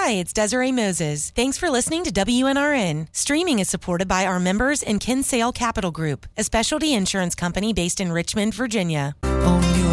Hi, it's Desiree Moses. Thanks for listening to WNRN. Streaming is supported by our members in Kinsale Capital Group, a specialty insurance company based in Richmond, Virginia. On your